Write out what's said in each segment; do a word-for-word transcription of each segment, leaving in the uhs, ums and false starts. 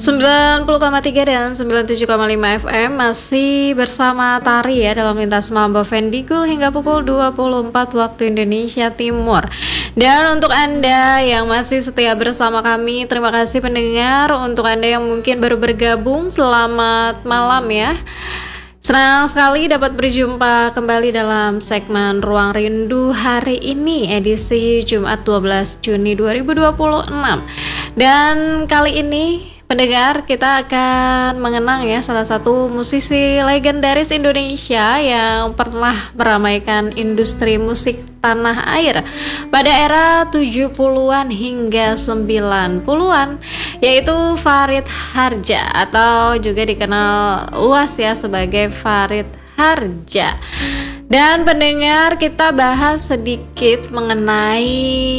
sembilan puluh koma tiga dan sembilan puluh tujuh koma lima F M masih bersama Tari ya dalam Lintas Mambo Vendigul hingga pukul dua puluh empat waktu Indonesia Timur. Dan untuk Anda yang masih setia bersama kami, terima kasih pendengar. Untuk Anda yang mungkin baru bergabung, selamat malam ya. Senang sekali dapat berjumpa kembali dalam segmen Ruang Rindu hari ini, edisi Jumat dua belas Juni dua ribu dua puluh enam. Dan kali ini pendengar, kita akan mengenang ya salah satu musisi legendaris Indonesia yang pernah meramaikan industri musik tanah air pada era tujuh puluhan hingga sembilan puluhan, yaitu Farid Harja atau juga dikenal luas ya sebagai Farid Harja. Dan pendengar, kita bahas sedikit mengenai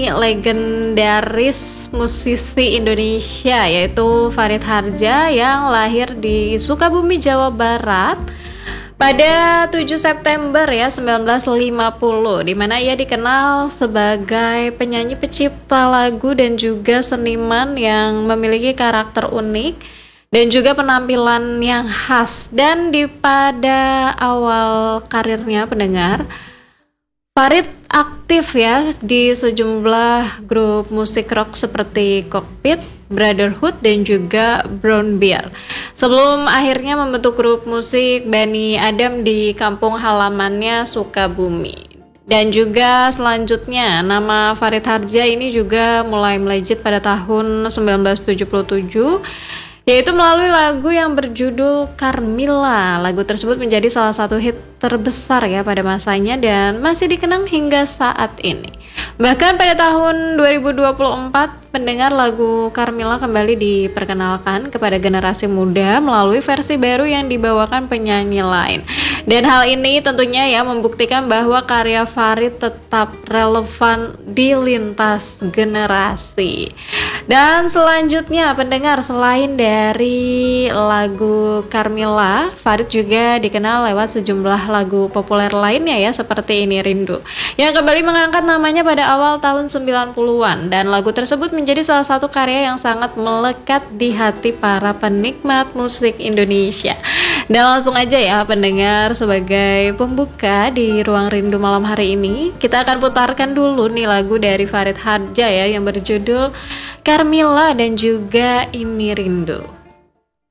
legendaris musisi Indonesia yaitu Farid Harja yang lahir di Sukabumi, Jawa Barat pada tujuh September ya sembilan belas lima puluh, di mana ia dikenal sebagai penyanyi pencipta lagu dan juga seniman yang memiliki karakter unik dan juga penampilan yang khas. Dan di pada awal karirnya pendengar, Farid aktif ya di sejumlah grup musik rock seperti Cockpit, Brotherhood dan juga Brown Bear, sebelum akhirnya membentuk grup musik Bani Adam di kampung halamannya Sukabumi. Dan juga selanjutnya nama Farid Harja ini juga mulai melejit pada tahun sembilan belas tujuh puluh tujuh, yaitu melalui lagu yang berjudul Carmilla. Lagu tersebut menjadi salah satu hit terbesar ya pada masanya dan masih dikenang hingga saat ini. Bahkan pada tahun dua ribu dua puluh empat, pendengar, lagu Carmilla kembali diperkenalkan kepada generasi muda melalui versi baru yang dibawakan penyanyi lain. Dan hal ini tentunya ya membuktikan bahwa karya Farid tetap relevan di lintas generasi. Dan selanjutnya pendengar, selain dari lagu Carmilla, Farid juga dikenal lewat sejumlah lagu populer lainnya ya seperti Ini Rindu, yang kembali mengangkat namanya pada awal tahun sembilan puluhan. Dan lagu tersebut menjadi salah satu karya yang sangat melekat di hati para penikmat musik Indonesia. Dan langsung aja ya pendengar, sebagai pembuka di Ruang Rindu malam hari ini, kita akan putarkan dulu nih lagu dari Farid Harja ya yang berjudul Carmilla dan juga Ini Rindu.